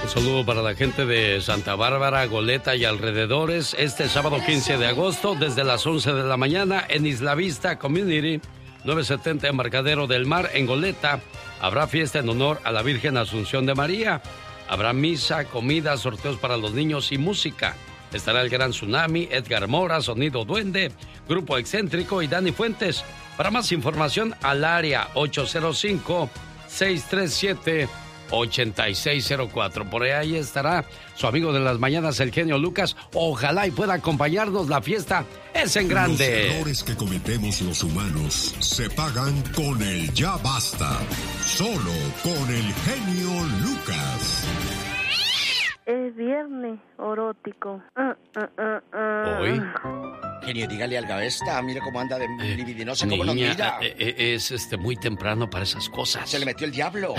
Un saludo para la gente de Santa Bárbara, Goleta y alrededores. Este sábado 15 de agosto, desde las 11 de la mañana, en Isla Vista Community, 970 Embarcadero del Mar, en Goleta, habrá fiesta en honor a la Virgen Asunción de María. Habrá misa, comida, sorteos para los niños y música. Estará el Gran Tsunami, Edgar Mora, Sonido Duende, Grupo Excéntrico y Dani Fuentes. Para más información, al área 805-637-8604. Por ahí estará su amigo de las mañanas, el genio Lucas. Ojalá y pueda acompañarnos. La fiesta es en grande. Los errores que cometemos los humanos se pagan con el ya basta. Solo con el genio Lucas. Es viernes erótico. Hoy. Genio, dígale al Gavesta, mire cómo anda de libidinosa, cómo nos mira. Es muy temprano para esas cosas. Se le metió el diablo.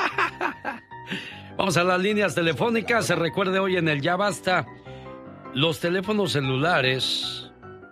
Vamos a las líneas telefónicas. Se recuerde hoy en el Ya Basta, los teléfonos celulares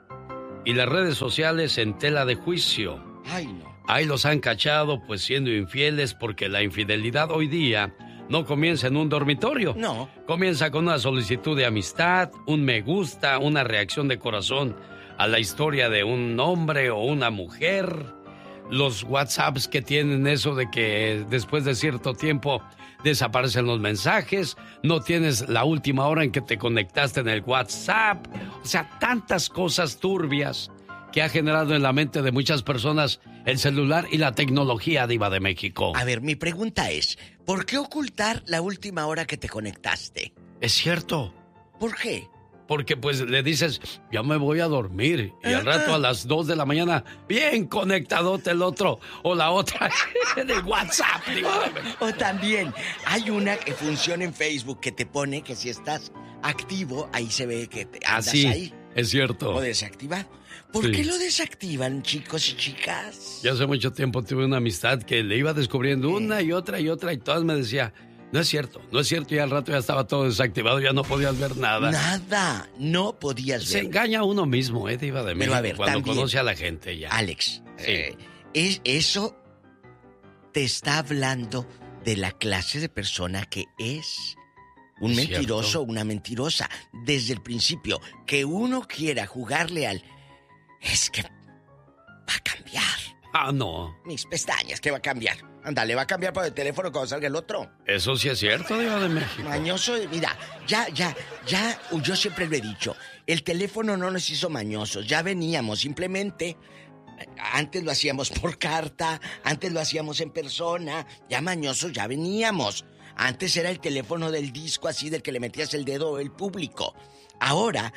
y las redes sociales en tela de juicio. Ay, no. Ahí los han cachado pues siendo infieles, porque la infidelidad hoy día no comienza en un dormitorio. No. Comienza con una solicitud de amistad, un me gusta, una reacción de corazón a la historia de un hombre o una mujer. Los WhatsApps que tienen eso de que después de cierto tiempo desaparecen los mensajes, no tienes la última hora en que te conectaste en el WhatsApp. O sea, tantas cosas turbias que ha generado en la mente de muchas personas el celular y la tecnología, Diva de México. A ver, mi pregunta es, ¿por qué ocultar la última hora que te conectaste? Es cierto. ¿Por qué? Porque pues le dices, ya me voy a dormir. Y al rato a las 2 de la mañana, bien conectadote el otro o la otra en el WhatsApp. O también, hay una que funciona en Facebook que te pone que si estás activo, ahí se ve que te andas ahí. Es cierto. O desactivado. ¿Por qué lo desactivan, chicos y chicas? Ya hace mucho tiempo tuve una amistad que le iba descubriendo una y otra, y todas me decía, no es cierto, y al rato ya estaba todo desactivado, ya no podías ver nada. Nada, no podías ver. Se engaña a uno mismo, Diva de México, a ver, cuando también, conoce a la gente ya. Alex, sí. Eso te está hablando de la clase de persona que es un mentiroso o una mentirosa. Desde el principio, que uno quiera jugarle al... Es que va a cambiar. Ah, no. Mis pestañas, ¿qué va a cambiar? Ándale, va a cambiar por el teléfono cuando salga el otro. Eso sí es cierto, Diva de México. Mañoso, mira, ya, yo siempre lo he dicho. El teléfono no nos hizo mañosos, ya veníamos, simplemente... Antes lo hacíamos por carta, antes lo hacíamos en persona, ya mañosos ya veníamos. Antes era el teléfono del disco así del que le metías el dedo el público. Ahora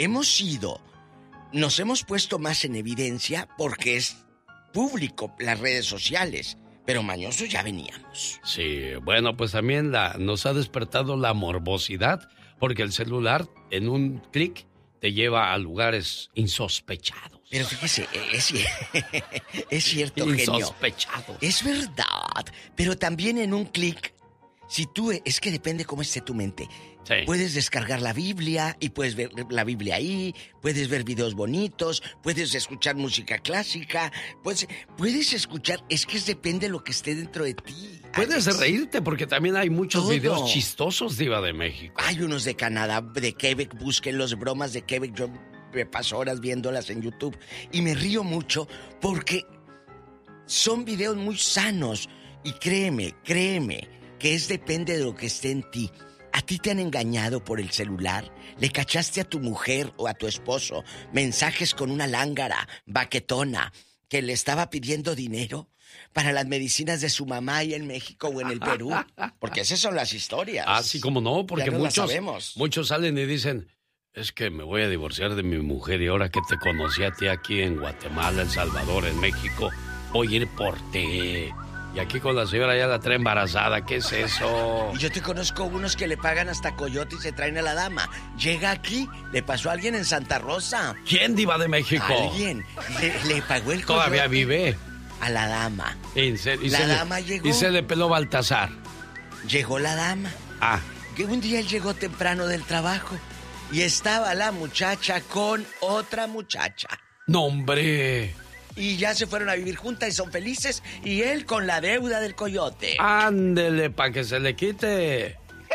nos hemos puesto más en evidencia porque es público las redes sociales, pero mañosos ya veníamos. Sí, bueno, pues también nos ha despertado la morbosidad, porque el celular en un clic te lleva a lugares insospechados. Pero fíjese, es cierto, genio. Insospechados. Es verdad, pero también en un clic, es que depende cómo esté tu mente. Sí. Puedes descargar la Biblia y puedes ver la Biblia ahí, puedes ver videos bonitos, puedes escuchar música clásica, puedes escuchar, es que depende de lo que esté dentro de ti. Puedes reírte porque también hay muchos Todo. videos chistosos, Diva de México. Hay unos de Canadá, de Quebec, busquen los bromas de Quebec, yo me paso horas viéndolas en YouTube y me río mucho porque son videos muy sanos y créeme, que depende de lo que esté en ti. ¿A ti te han engañado por el celular? ¿Le cachaste a tu mujer o a tu esposo mensajes con una lángara baquetona que le estaba pidiendo dinero para las medicinas de su mamá ahí en México o en el Perú? Porque esas son las historias. Ah, sí, como no, porque ya no muchos salen y dicen, es que me voy a divorciar de mi mujer y ahora que te conocí a ti aquí en Guatemala, El Salvador, en México, voy a ir por ti. Y aquí con la señora ya la trae embarazada. ¿Qué es eso? Y yo te conozco unos que le pagan hasta coyote y se traen a la dama. Llega aquí, le pasó a alguien en Santa Rosa. ¿Quién, Diva de México? Alguien. Le pagó el coyote. Todavía vive. A la dama. Dama llegó. Y se le peló Baltasar. Llegó la dama. Ah. Que un día él llegó temprano del trabajo y estaba la muchacha con otra muchacha. ¡No, hombre! Y ya se fueron a vivir juntas y son felices. Y él con la deuda del coyote. Ándele, pa' que se le quite.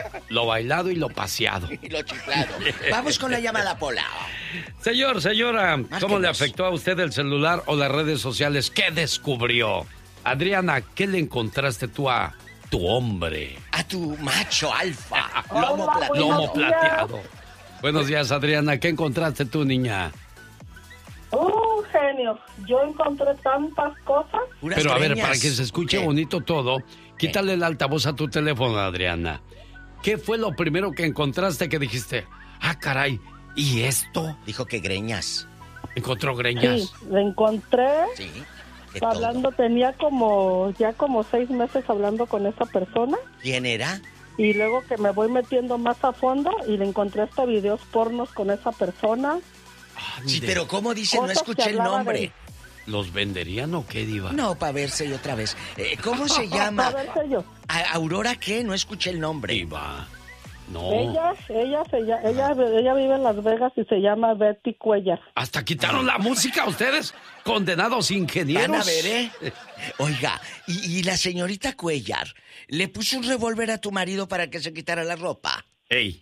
Lo bailado y lo paseado. Y lo chiflado. Vamos con la llamada, Pola. Señora, ¿cómo le Márquenos. afectó a usted el celular o las redes sociales? ¿Qué descubrió? Adriana, ¿qué le encontraste tú a tu hombre? A tu macho alfa. Hola, Lomo plateado. Lomo plateado. Buenos días, Adriana. ¿Qué encontraste tú, niña? Genio, yo encontré tantas cosas. Puras Pero a ver, greñas. para que se escuche ¿Qué? bonito todo, quítale el altavoz a tu teléfono, Adriana. ¿Qué fue lo primero que encontraste que dijiste? Ah, caray, ¿y esto? Dijo que greñas. ¿Encontró greñas? Sí, la encontré Sí. Que hablando, todo. tenía ya como 6 meses hablando con esa persona. ¿Quién era? Y luego que me voy metiendo más a fondo y le encontré hasta videos pornos con esa persona. Sí, pero ¿cómo dice? No Cosas que escuché el hablaba nombre. ¿Los venderían o qué, diva? No, para verse y otra vez. ¿Cómo se llama? A ver, soy yo. ¿Aurora qué? No escuché el nombre. Diva. No. Ella vive en Las Vegas y se llama Betty Cuellar. Hasta quitaron la música ustedes, condenados ingenieros. Van a ver, ¿eh? Oiga, y la señorita Cuellar, ¿le puso un revólver a tu marido para que se quitara la ropa? Ey,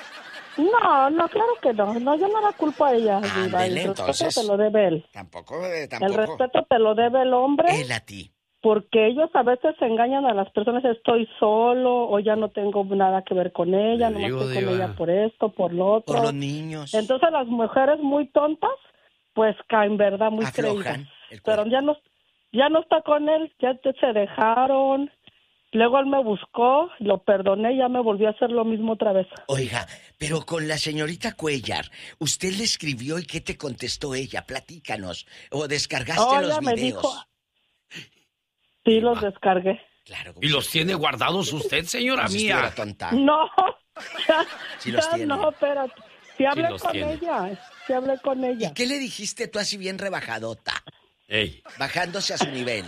No, claro que no. No, yo no la culpo a ella, Diva. Ándele, El respeto entonces. te lo debe él. Tampoco. El respeto te lo debe el hombre. Él a ti. Porque ellos a veces engañan a las personas, estoy solo o ya no tengo nada que ver con ella, no Digo, estoy con Diva. ella por esto, por lo otro. Por los niños. Entonces las mujeres muy tontas, pues caen, ¿verdad? Muy Aflojan creídas. el Pero cuerpo. ya no está con él, se dejaron. Luego él me buscó, lo perdoné y ya me volvió a hacer lo mismo otra vez. Oiga, pero con la señorita Cuellar, usted le escribió y ¿qué te contestó ella? Platícanos. ¿O descargaste Ella los me videos? dijo, sí, los descargué. Claro. ¿y los tiene guardados usted, señora Como si mía? estuviera tonta. No, Sí los tiene. no, espérate. Sí hablé los con tiene. ella, sí hablé con ella. ¿Y qué le dijiste tú así bien rebajadota? Ey, Bajándose a su nivel.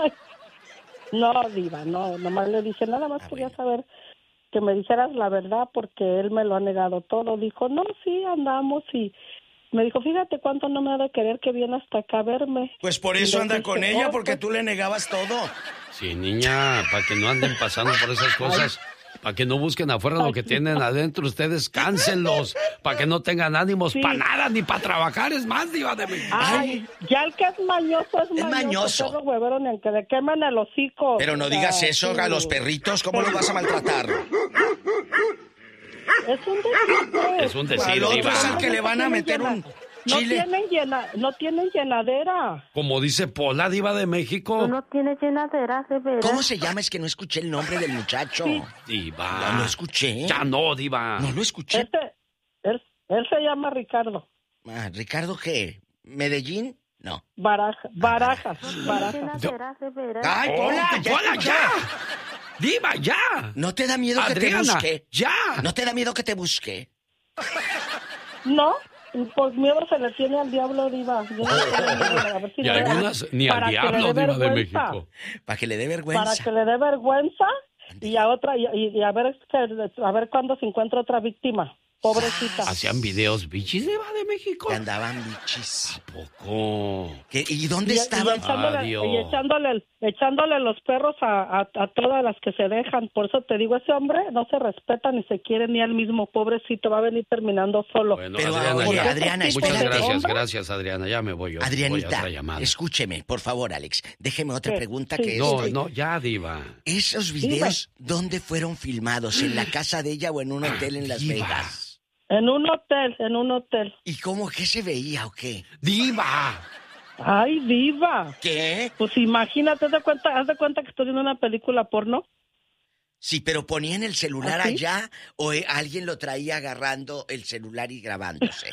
No, Diva, no, nomás le dije, nada más quería bueno. saber que me dijeras la verdad porque él me lo ha negado todo. Dijo, no, sí, andamos y me dijo, fíjate cuánto no me ha de querer que viene hasta acá a verme. Pues por Y eso le anda dije, con ella, "Oh, porque pues, tú le negabas todo. sí, niña, para que no anden pasando por esas cosas, para que no busquen afuera lo que tienen adentro, ustedes cánsenlos, para que no tengan ánimos Sí. para nada, ni para trabajar, es más, diva de México. Ay, ya el que es mañoso es mañoso. mañoso. Perro huevero, ni aunque le queman el hocico. Pero no O sea, digas eso sí. a los perritos, ¿cómo los vas a maltratar? Es un decir. Es un Al decir, otro diva. es al que le van a meter un chile. No tienen llenadera. Como dice Pola, diva de México. No tienes llenadera, de veras. ¿Cómo se llama? Es que no escuché el nombre del muchacho. Sí. Diva. No lo escuché. Ya no, diva. No lo escuché. Él se llama Ricardo. Ah, ¿Ricardo qué? ¿Medellín? No. Barajas. Llenadera, de veras. ¡Ay, Pola! ¡Oh, Pola, escuché! ya! ¡Diva, ya! ¿No te da miedo que te Adriana, busque? ya. ¿No te da miedo que te busque? No, pues miedo se le tiene al diablo, Diva. Yo no tengo miedo, a ver si Y le da- algunas ni al para que le diablo, dé diva de vergüenza. México. Para que le dé Para vergüenza. que le dé vergüenza y a otra y a ver cuándo se encuentra otra víctima. Pobrecita. ¿Hacían videos bichis, diva de México? Que andaban bichis. Poco. ¿Y dónde estaban? Adiós. Y echándole los perros a todas las que se dejan. Por eso te digo, ese hombre no se respeta ni se quiere ni él mismo. Pobrecito, va a venir terminando solo. Bueno, Pero, Adriana, oye, ya. Adriana, Muchas espérate. gracias, Adriana. Ya me voy yo. Voy a Adrianita, otra llamada. escúcheme, por favor, Alex. Déjeme otra Sí, pregunta sí. que es... No, ya, diva. ¿Esos videos dónde fueron filmados? ¿En la casa de ella o en un hotel en Las Diva. Vegas? En un hotel. ¿Y cómo qué se veía o qué? ¡Diva! Ay, Diva. ¿Qué? Pues imagínate, haz de cuenta que estoy viendo una película porno. Sí, pero ponían el celular ¿Ah, sí? allá o alguien lo traía agarrando el celular y grabándose.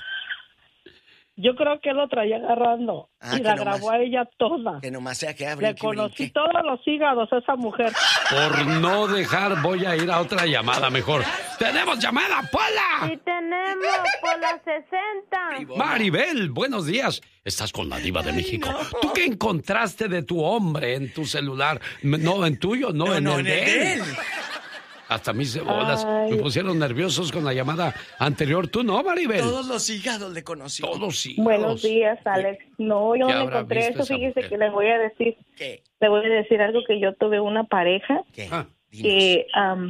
Yo creo que él lo traía agarrando Ah, y que la nomás- grabó a ella toda. Que nomás sea que Le brinque, conocí brinque. todos los hígados a esa mujer. Por no dejar, voy a ir a otra llamada mejor. ¡Tenemos llamada, Pola! Y tenemos por las 60. Maribel, buenos días. Estás con la diva de México. ¿Tú qué encontraste de tu hombre en tu celular? No, en tuyo, no, en el de él. Hasta mis bolas Ay. me pusieron nerviosos con la llamada anterior. ¿Tú no, Maribel? Todos los hígados le conoció. Todos sí. Buenos días, Alex. No, yo ¿Qué no habrá encontré visto eso. esa Fíjese mujer? que les voy a decir, ¿Qué? le voy a decir algo que yo tuve una pareja ¿Qué? Ah. Dinos. que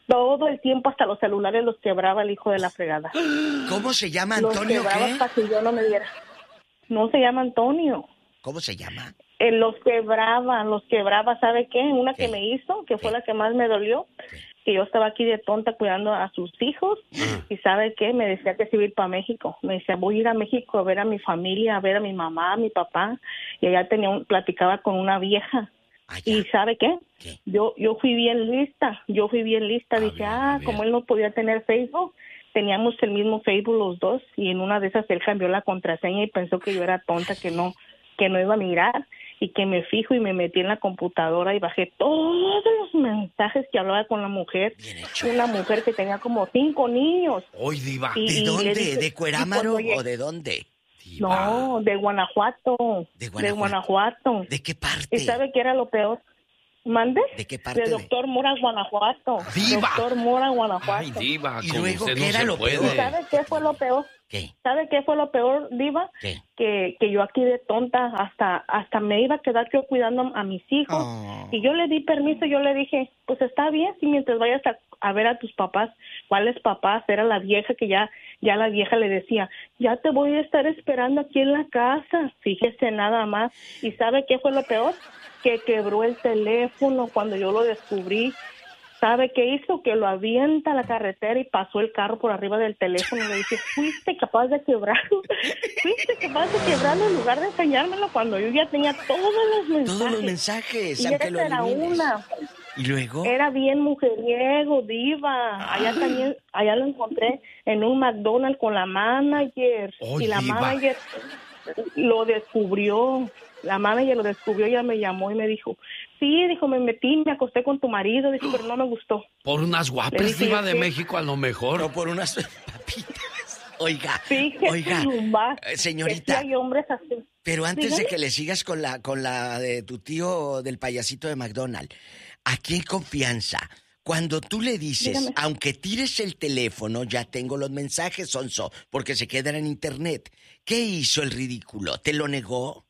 Todo el tiempo, hasta los celulares los quebraba el hijo de la fregada. ¿Cómo se llama, Los Antonio? quebraba ¿Qué? para que yo no me diera. No se llama Antonio. ¿Cómo se llama? Los quebraba, ¿sabe qué? Una ¿Qué? que me hizo, que fue ¿Qué? la que más me dolió, que yo estaba aquí de tonta cuidando a sus hijos, y ¿sabe qué? Me decía que se iba a ir para México. Me decía, voy a ir a México a ver a mi familia, a ver a mi mamá, a mi papá, y allá platicaba con una vieja. Allá. ¿Y sabe qué? ¿Qué? Yo fui bien lista, Dije, como él no podía tener Facebook, teníamos el mismo Facebook los dos, y en una de esas él cambió la contraseña y pensó que yo era tonta, que no iba a mirar, y que me fijo y me metí en la computadora y bajé todos los mensajes que hablaba con la mujer. Bien hecho. Una mujer que tenía como 5 niños. ¡Hoy, diva! Y- ¿De le dónde? dije- ¿De Cuerámaro y cuando o de dónde? Diva. No, de Guanajuato. De De Guanajuato. Guanajuato. ¿De qué parte? ¿Y sabe qué era lo peor? ¿Mande? ¿De qué parte? De Doctor Mora, Guanajuato. ¡Diva! Doctor Mora, Guanajuato. ¡Ay, diva! ¿Y Como luego usted qué no era se lo puede. ¿Y peor? sabe qué fue lo peor? ¿Qué? ¿Sabe qué fue lo peor, Diva? ¿Qué? Que yo aquí de tonta hasta me iba a quedar yo cuidando a mis hijos. Oh. Y yo le di permiso, yo le dije, pues está bien, si mientras vayas a ver a tus papás, ¿cuáles papás? Era la vieja que ya la vieja le decía, ya te voy a estar esperando aquí en la casa. Fíjese nada más. ¿Y sabe qué fue lo peor? Que quebró el teléfono cuando yo lo descubrí. ¿Sabe qué hizo? Que lo avienta a la carretera y pasó el carro por arriba del teléfono. Le dije, fuiste capaz de quebrarlo. Fuiste capaz de quebrarlo en lugar de enseñármelo cuando yo ya tenía todos los mensajes. Todos los mensajes, Y aunque esa lo era elimines. una. ¿Y luego? Era bien mujeriego, Diva. Allá lo encontré en un McDonald's con la manager. Oh, y la Diva. manager lo descubrió. La manager lo descubrió, ella me llamó y me dijo, sí, dijo, me metí, me acosté con tu marido, dijo, pero no me gustó. Por unas Le guapas, dije, diva de ¿qué? México, a lo mejor. No por unas papitas. Oiga, Fíjese oiga, nomás, señorita, que sí hay hombres así. pero antes de Dígame. que le sigas con la de tu tío del payasito de McDonald's, aquí en confianza, cuando tú le dices, Dígame. aunque tires el teléfono, ya tengo los mensajes, Sonso, porque se quedan en internet. ¿Qué hizo el ridículo? ¿Te lo negó?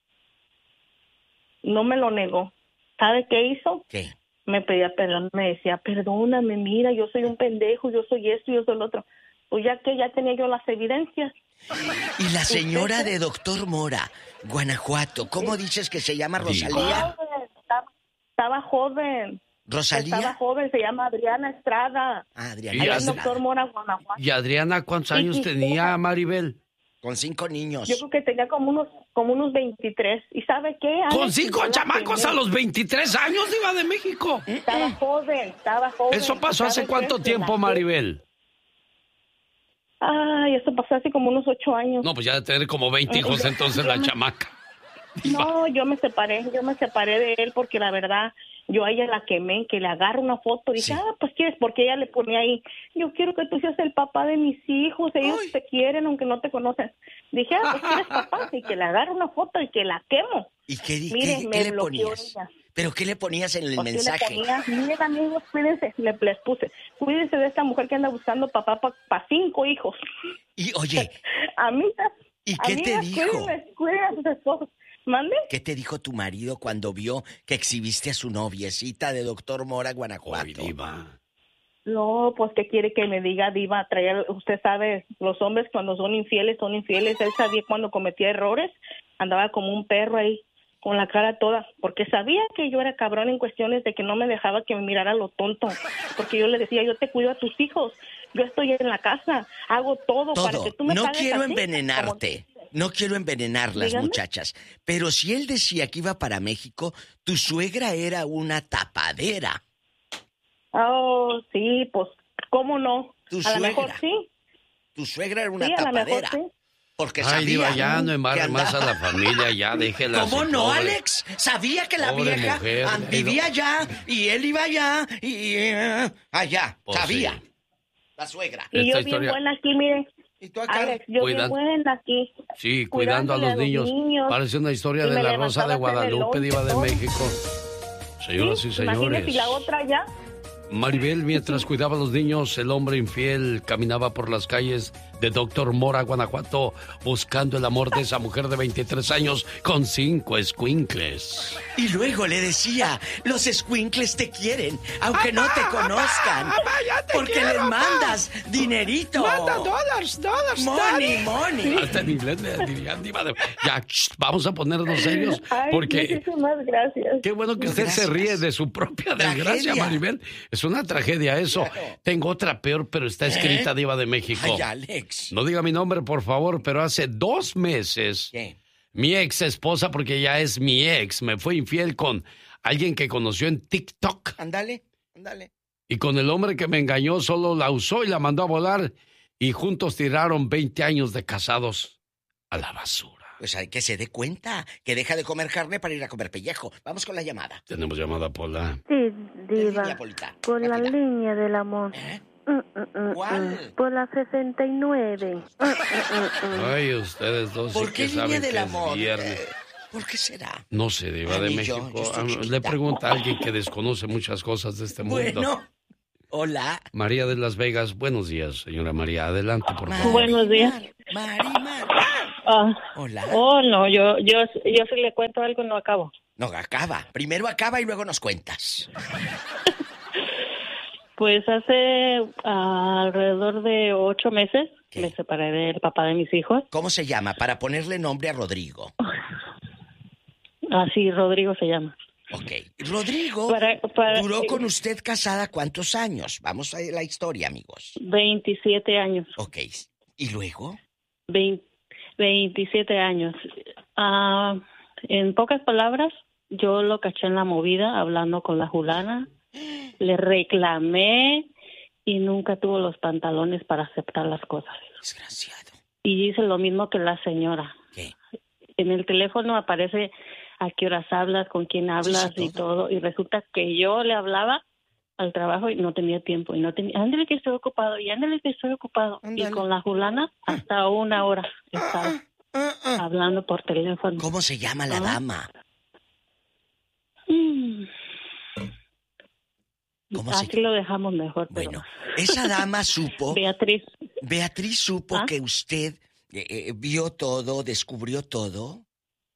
No me lo negó. ¿Sabe qué hizo? ¿Qué? Me pedía perdón, me decía, perdóname, mira, yo soy un pendejo, yo soy esto, yo soy lo otro. Pues ya que ya tenía yo las evidencias. Y la señora de Doctor Mora, Guanajuato, ¿cómo dices que se llama Rosalía? Joven, estaba joven. Estaba ¿Rosalía? joven, se llama Adriana Estrada. Ah, Y Adriana Allá en Adri- Doctor Mora, Guanajuato. ¿Y Adriana cuántos años tenía, Maribel? Con 5 niños. Yo creo que tenía como unos 23. ¿Y sabe qué? ¿Con Alex, 5 yo la chamacos quemé. a los 23 años, diva de México? Estaba joven. ¿Eso pasó hace ¿Sabe cuánto qué? tiempo, Maribel? Ay, eso pasó hace como unos 8 años. No, pues ya de tener como 20 hijos entonces la chamaca. No, yo me separé de él porque la verdad, yo a ella la quemé, que le agarro una foto, dije, Sí. pues quieres, porque ella le ponía ahí, yo quiero que tú seas el papá de mis hijos, ellos Ay. te quieren aunque no te conocen. Dije, pues quieres papá, y que le agarro una foto y que la quemo. ¿Y qué Mire, qué me le bloqueó ponías? ella. ¿Pero qué le ponías en el Pues, ¿qué mensaje? le ponía? Miren amigos, cuídense, les puse, cuídense de esta mujer que anda buscando papá para 5 hijos. Y oye, Amigas, ¿y qué te amigas, dijo? Cuiden a sus esposos. ¿Mande? ¿Qué te dijo tu marido cuando vio que exhibiste a su noviecita de Doctor Mora, Guanajuato? Ay, diva. No, pues ¿qué quiere que me diga, Diva? Usted sabe, los hombres cuando son infieles, son infieles. Él sabía cuando cometía errores, andaba como un perro ahí, con la cara toda, porque sabía que yo era cabrón en cuestiones de que no me dejaba que me mirara lo tonto, porque yo le decía, yo te cuido a tus hijos, yo estoy en la casa, hago todo, para que tú me No pagues quiero así, envenenarte. No quiero envenenar las Dígame. muchachas. Pero si él decía que iba para México, tu suegra era una tapadera. Oh, sí, pues, ¿cómo no? Tu A lo mejor suegra. sí, Tu suegra era una sí, a lo mejor tapadera. sí. Porque Ay, sabía diva, ya no que embarre más a andaba- la familia, ya déjela. ¿Cómo así, no, pobre. Alex? Sabía que la Pobre vieja mujer, vivía allá y él iba allá y allá. Pues sabía. sí. La suegra. Y Esta yo historia- bien buena aquí, mire, ¿Y tú acá? Alex, yo Cuidan- bien buena aquí. Sí, cuidando a los Cuidándole niños. Parece una historia Y de me la Rosa de levantaba a hacerle Guadalupe, lonche, diva de todo. México. Señoras y Imagínate, señores. y la otra ya. Maribel, mientras cuidaba a los niños, el hombre infiel caminaba por las calles de Dr. Mora, Guanajuato, buscando el amor de esa mujer de 23 años con 5 escuincles. Y luego le decía, los escuincles te quieren, aunque no te conozcan. Porque les mandas dinerito. Manda dólares. Money. Hasta en inglés le dirían, diva de... Ya, vamos a ponernos serios. Ay, Porque muchísimas gracias. qué bueno que usted se ríe de su propia desgracia, Tragedia. Maribel. Es una tragedia eso. Claro. Tengo otra peor, pero está escrita, diva de México. Ay, Alex. No diga mi nombre, por favor, pero hace 2 meses... ¿Qué? Mi ex esposa, porque ya es mi ex, me fue infiel con alguien que conoció en TikTok. Ándale. Y con el hombre que me engañó solo la usó y la mandó a volar. Y juntos tiraron 20 años de casados a la basura. Pues hay que se dé cuenta, que deja de comer carne para ir a comer pellejo. Vamos con la llamada. Tenemos llamada, Pola. Sí, ¿Qué diva. línea, Polita? Por la Rápida. línea del amor. ¿Eh? ¿Cuál? Por la 69. Ay, ustedes dos ¿Por sí qué que línea saben del que es amor? viernes. ¿Por qué será? No sé, diva de Ni yo México. estoy Le chiquita. pregunta a alguien que desconoce muchas cosas de este mundo. Bueno. Hola. María de Las Vegas, buenos días, señora María. Adelante, por favor. Buenos días. Marimar. Hola. Oh, no, yo si le cuento algo no acabo. No, acaba. Primero acaba y luego nos cuentas. Pues hace alrededor de 8 meses ¿Qué? me separé del papá de mis hijos. ¿Cómo se llama? Para ponerle nombre a Rodrigo. Así, Rodrigo se llama. Ok. Rodrigo Para- duró con usted casada ¿cuántos años? Vamos a la historia, amigos. 27 años. Ok. ¿Y luego? 27 años. En pocas palabras, yo lo caché en la movida hablando con la fulana. Le reclamé y nunca tuvo los pantalones para aceptar las cosas. Desgraciado. Y hice lo mismo que la señora. ¿Qué? En el teléfono aparece a qué horas hablas, con quién hablas Sí, y todo. Y resulta que yo le hablaba al trabajo y no tenía tiempo. Y no tenía, ándale que estoy ocupado, y ándale que estoy ocupado. Ándale. Y con la fulana hasta 1 hora estaba hablando por teléfono. ¿Cómo se llama la dama? Mm. ¿Cómo se Aquí lo dejamos mejor, pero... Bueno, esa dama supo, Beatriz, supo ¿Ah? que usted vio todo, descubrió todo.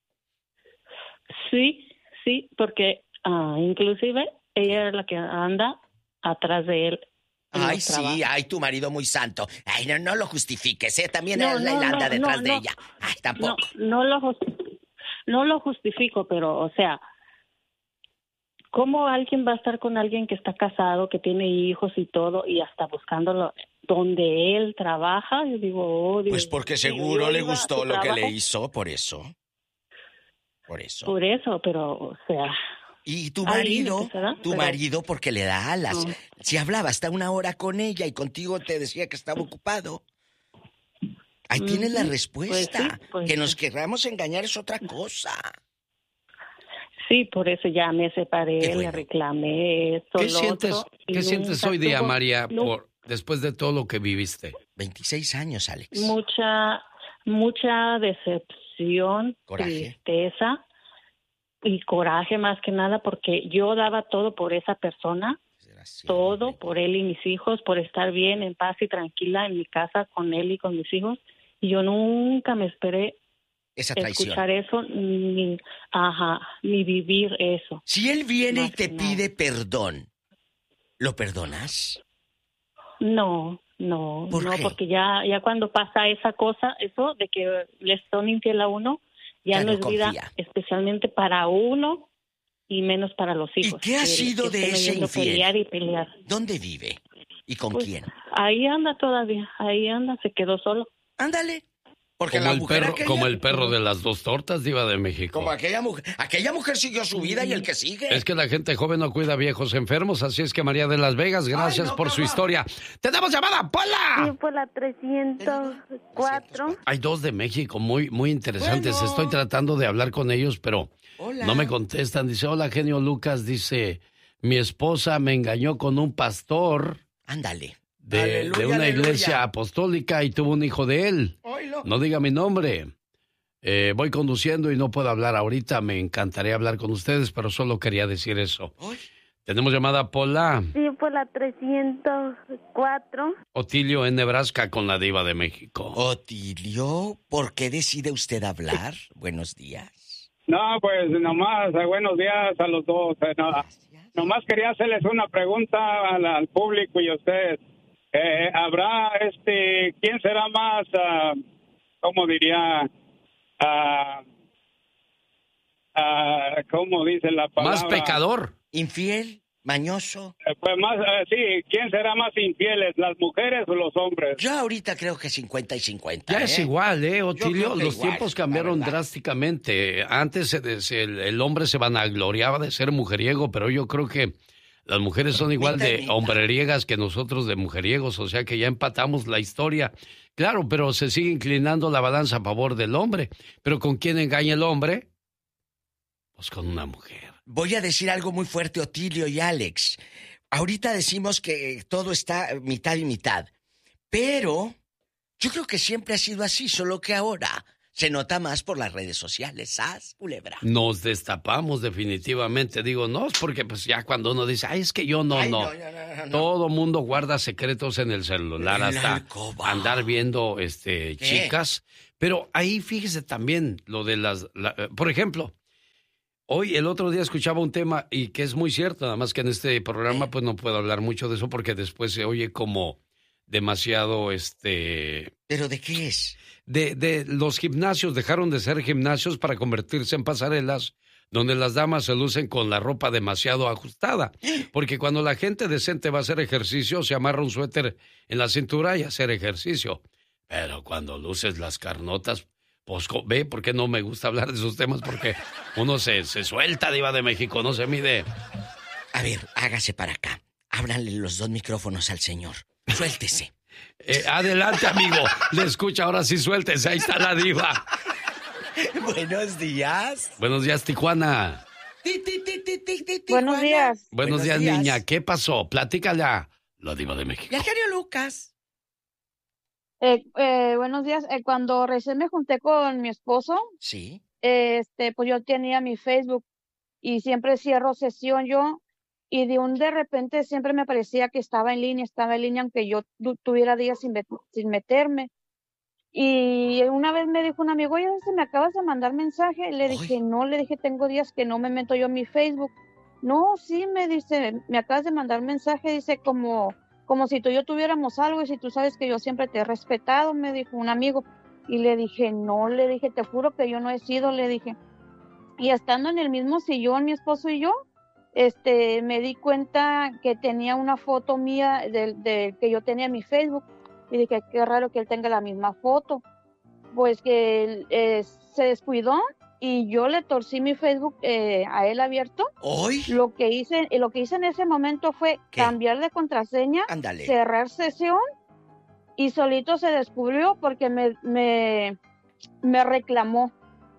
sí, porque inclusive ella es la que anda atrás de él. en Ay, los sí, trabajos. ay, tu marido muy santo. Ay, no lo justifiques, ¿eh? También No, es la no, Irlanda no, detrás no, de no. ella. Ay, tampoco. No lo justifico, pero, o sea, ¿cómo alguien va a estar con alguien que está casado, que tiene hijos y todo, y hasta buscándolo donde él trabaja? Yo digo, oh, Dios Pues porque mío, seguro yo le iba a gustó su lo que le trabajo hizo, por eso. Por eso. Por eso, pero, o sea... Y tu Hay marido, límites, ¿verdad? tu Pero- marido porque le da alas. No. Si hablaba hasta 1 hora con ella y contigo te decía que estaba ocupado. Ahí tienes la Ujú. respuesta. Pues sí. Que nos querramos engañar es otra cosa. Sí, por eso ya me separé, Qué bueno. le reclamé esto, ¿Qué lo sientes, otro, y ¿qué sientes nunca hoy día, tuvo- María, nu- después de todo lo que viviste? 26 años, Alex. Mucha decepción, Coraje. tristeza y coraje más que nada, porque yo daba todo por esa persona, Desgraciado. todo por él y mis hijos, por estar bien, en paz y tranquila en mi casa con él y con mis hijos, y yo nunca me esperé Esa traición. escuchar eso ni vivir eso. Si él viene y Más te que pide perdón, ¿lo perdonas? No, ¿Por qué? porque ya cuando pasa esa cosa, eso de que le son infiel a uno, ya Ya no no es vida confía. especialmente para uno y menos para los hijos. qué ha que- sido que de estén ese oyendo infiel? Pelear y pelear. ¿Dónde vive? ¿Y con Pues, quién? ahí anda todavía, se quedó solo. Ándale. Porque Como la el mujer perro, aquella- como el perro de las 2 tortas, diva de México. Como aquella mujer siguió su vida y el que sigue. Es que la gente joven no cuida viejos enfermos, así es que María de Las Vegas, gracias Ay, no, por su cabrón. historia. ¡Tenemos llamada, Sí, Pola! por la 304. Hay 2 de México muy, muy interesantes. Bueno. Estoy tratando de hablar con ellos, pero Hola. no me contestan. Dice, hola, genio Lucas. Dice, mi esposa me engañó con un pastor Ándale. de Aleluya, una aleluya. iglesia apostólica y tuvo un hijo de él. Oílo. No diga mi nombre. Voy conduciendo y no puedo hablar ahorita. Me encantaría hablar con ustedes, pero solo quería decir eso. Oy. Tenemos llamada Pola. Sí, por la 304. Otilio en Nebraska con la Diva de México. Otilio, ¿por qué decide usted hablar? Buenos días. No, pues nomás, buenos días a los dos. Nomás quería hacerles una pregunta al público y a ustedes. ¿Habrá, quién será más, cómo diría, cómo dice la palabra? Más pecador. ¿Infiel? ¿Mañoso? Pues más, sí, ¿quién será más infieles, las mujeres o los hombres? Yo ahorita creo que 50 y 50. Ya es igual, Otilio. Los igual, tiempos cambiaron drásticamente. Antes el hombre se vanagloriaba de ser mujeriego, pero yo creo que las mujeres son igual de hombreriegas que nosotros de mujeriegos, o sea que ya empatamos la historia. Claro, pero se sigue inclinando la balanza a favor del hombre. ¿Pero con quién engaña el hombre? Pues con una mujer. Voy a decir algo muy fuerte, Otilio y Alex. Ahorita decimos que todo está mitad y mitad, pero yo creo que siempre ha sido así, solo que ahora se nota más por las redes sociales. ¿Sas, culebra? Nos destapamos definitivamente. Digo, no, es porque pues ya cuando uno dice, ay, es que yo no. Todo mundo guarda secretos en el celular, hasta andar viendo chicas. Pero ahí fíjese también lo de por ejemplo, hoy, el otro día escuchaba un tema y que es muy cierto, nada más que en este programa pues no puedo hablar mucho de eso porque después se oye como demasiado ¿Pero de qué es? De los gimnasios, dejaron de ser gimnasios para convertirse en pasarelas donde las damas se lucen con la ropa demasiado ajustada. Porque cuando la gente decente va a hacer ejercicio, se amarra un suéter en la cintura y hacer ejercicio. Pero cuando luces las carnotas, pues ve, ¿por qué no me gusta hablar de esos temas? Porque uno se suelta, Diva de México, no se mide. A ver, hágase para acá. Ábranle los dos micrófonos al señor. Suéltese. Adelante, amigo. Le escucha, ahora sí suéltese. Ahí está la Diva. Buenos días. Buenos días, Tijuana. Buenos días. Buenos días, niña. ¿Qué pasó? Platícale a la Diva de México. Y al genio Lucas. Buenos días. Cuando recién me junté con mi esposo, sí, pues yo tenía mi Facebook y siempre cierro sesión yo y de repente siempre me parecía que estaba en línea aunque yo tuviera días sin meterme. Y una vez me dijo un amigo, oye, ¿se me acabas de mandar mensaje? Le dije, no, tengo días que no me meto yo en mi Facebook. No, sí, me dice, me acabas de mandar mensaje, dice, como si tú y yo tuviéramos algo y si tú sabes que yo siempre te he respetado, me dijo un amigo. Y le dije, no, te juro que yo no he sido, le dije. Y estando en el mismo sillón, mi esposo y yo, me di cuenta que tenía una foto mía de que yo tenía en mi Facebook. Y dije, qué raro que él tenga la misma foto. Pues que él se descuidó y yo le torcí mi Facebook a él abierto. ¿Hoy? Lo que hice en ese momento fue cambiar de contraseña, Ándale. cerrar sesión y solito se descubrió porque me reclamó.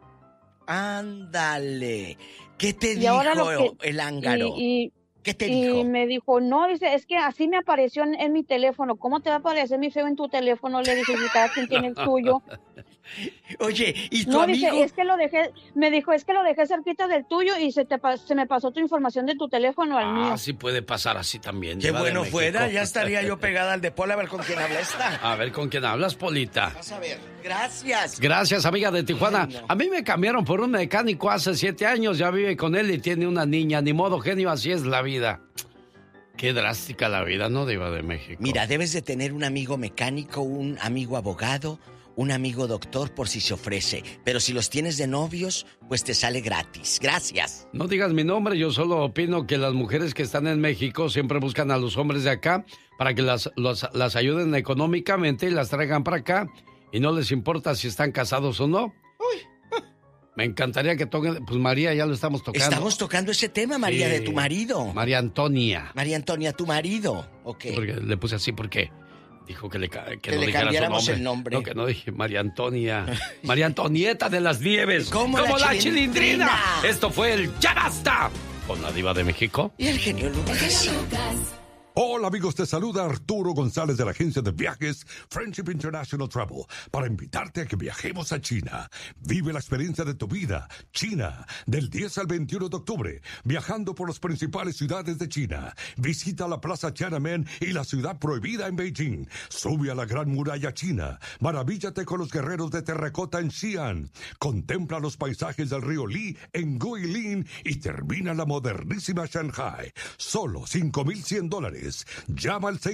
Ándale. ¿Qué te Y dijo ahora el ángaro? ¿Qué te y dijo? me dijo, no, dice, es que así me apareció en mi teléfono. ¿Cómo te va a aparecer mi feo en tu teléfono? Le dije, si cada quien tiene el suyo. Oye, ¿y tu no, amigo? Dice, es que lo dejé cerquita del tuyo y se me pasó tu información de tu teléfono al mío. Sí puede pasar así también. Qué bueno fuera, ya estaría yo pegada al de Pola, a ver con quién habla esta. A ver con quién hablas, Polita. Vas a ver, gracias. Gracias, amiga de Tijuana. A mí me cambiaron por un mecánico hace 7 años, ya vive con él y tiene una niña. Ni modo, genio, así es la vida. Qué drástica la vida, ¿no, Diva de México? Mira, debes de tener un amigo mecánico, un amigo abogado, un amigo doctor por si se ofrece. Pero si los tienes de novios, pues te sale gratis. Gracias. No digas mi nombre, yo solo opino que las mujeres que están en México siempre buscan a los hombres de acá para que las ayuden económicamente y las traigan para acá. Y no les importa si están casados o no. Me encantaría que toquen, pues María ya lo estamos tocando. Estamos tocando ese tema, María, de tu marido. María Antonia. María Antonia, tu marido. Ok. Porque le puse así porque dijo que no le dijera cambiáramos su nombre. el nombre. No, que no dije María Antonia. María Antonieta de las Nieves. Como la Chilindrina. Esto fue el Ya Basta con la Diva de México. Y el genio Lucas. Hola amigos, te saluda Arturo González de la agencia de viajes Friendship International Travel para invitarte a que viajemos a China. Vive la experiencia de tu vida. China, del 10 al 21 de octubre, viajando por las principales ciudades de China. Visita la Plaza Tiananmen y la ciudad prohibida en Beijing. Sube a la Gran Muralla China. Maravíllate con los guerreros de terracota en Xi'an. Contempla los paisajes del río Li en Guilin y termina la modernísima Shanghai. Solo $5,100. Llama al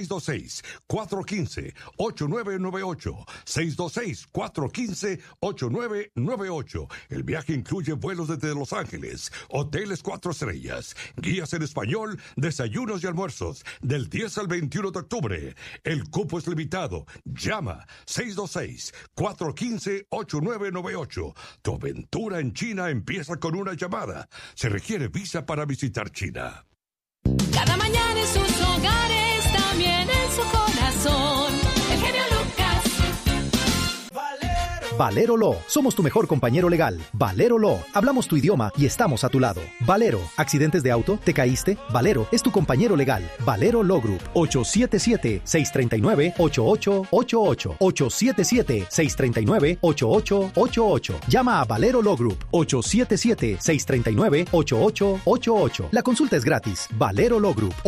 626-415-8998. 626-415-8998. El viaje incluye vuelos desde Los Ángeles, hoteles 4 estrellas, guías en español, desayunos y almuerzos, del 10 al 21 de octubre. El cupo es limitado. Llama 626-415-8998. Tu aventura en China empieza con una llamada. Se requiere visa para visitar China. Cada mañana en sus hogares, también en su corazón. El genio Lucas. Valero Law. Somos tu mejor compañero legal. Valero Law. Hablamos tu idioma y estamos a tu lado. Valero. ¿Accidentes de auto? ¿Te caíste? Valero es tu compañero legal. Valero Law Group. 877-639-8888. 877-639-8888. Llama a Valero Law Group. 877-639-8888. La consulta es gratis. Valero Law Group.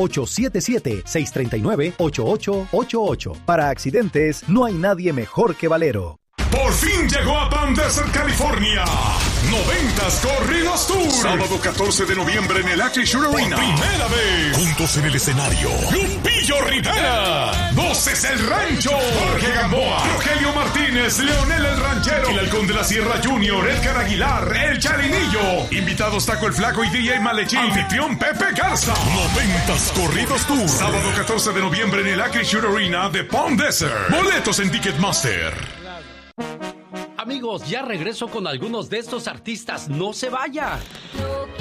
877-639-8888. Para accidentes, no hay nadie mejor que Valero. Por fin llegó a Palm Desert, California. 90s Corridos Tour. Sábado 14 de noviembre en el Acrisure Arena. Por primera vez. Juntos en el escenario. Lupillo Rivera. Voces El Rancho. Jorge Gamboa. Rogelio Martínez. Leonel El Ranchero. El Halcón de la Sierra Junior. Edgar Aguilar. El Charinillo. Invitados Taco el Flaco y DJ Malechín. Anfitrión Pepe Garza. 90s Corridos Tour. Sábado 14 de noviembre en el Acrisure Arena de Palm Desert. Boletos en Ticketmaster. Amigos, ya regreso con algunos de estos artistas. ¡No se vaya!